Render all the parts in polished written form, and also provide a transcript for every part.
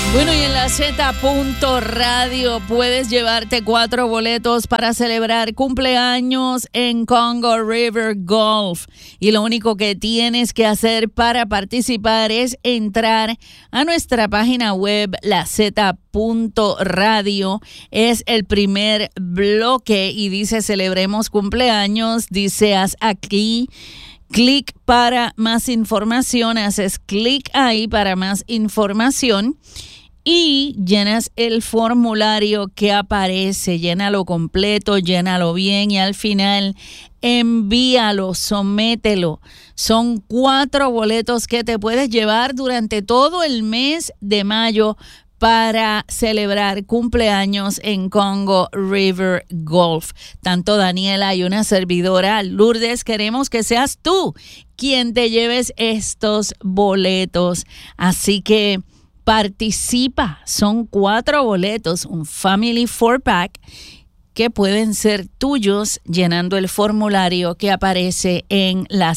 Bueno, y en la Z.radio puedes llevarte 4 boletos para celebrar cumpleaños en Congo River Golf. Y lo único que tienes que hacer para participar es entrar a nuestra página web, la Z.radio. Es el primer bloque y dice celebremos cumpleaños. Dice haz aquí clic para más información. Haces clic ahí para más información. Y llenas el formulario que aparece, llénalo completo, llénalo bien y al final envíalo, somételo. Son 4 boletos que te puedes llevar durante todo el mes de mayo para celebrar cumpleaños en Congo River Golf. Tanto Daniela y una servidora, Lourdes, queremos que seas tú quien te lleves estos boletos. Así que participa, son 4 boletos, un Family 4-pack que pueden ser tuyos llenando el formulario que aparece en la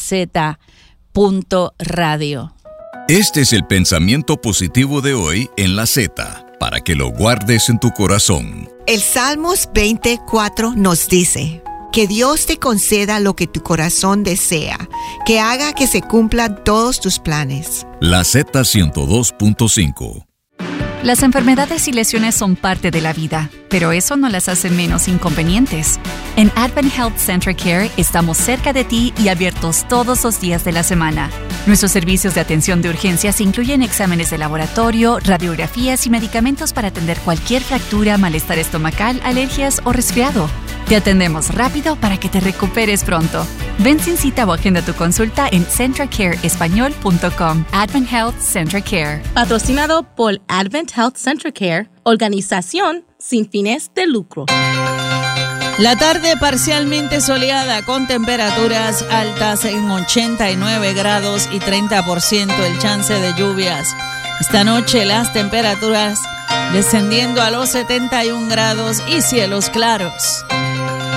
Z.radio. Este es el pensamiento positivo de hoy en la Z, para que lo guardes en tu corazón. El Salmos 24 nos dice: que Dios te conceda lo que tu corazón desea, que haga que se cumplan todos tus planes. La Z102.5. Las enfermedades y lesiones son parte de la vida, pero eso no las hace menos inconvenientes. En Advent Health Central Care estamos cerca de ti y abiertos todos los días de la semana. Nuestros servicios de atención de urgencias incluyen exámenes de laboratorio, radiografías y medicamentos para atender cualquier fractura, malestar estomacal, alergias o resfriado. Te atendemos rápido para que te recuperes pronto. Ven sin cita o agenda tu consulta en centralcareespañol.com. Advent Health Central Care. Patrocinado por Advent Health Central Care, organización sin fines de lucro. La tarde parcialmente soleada con temperaturas altas en 89 grados y 30% el chance de lluvias. Esta noche las temperaturas descendiendo a los 71 grados y cielos claros.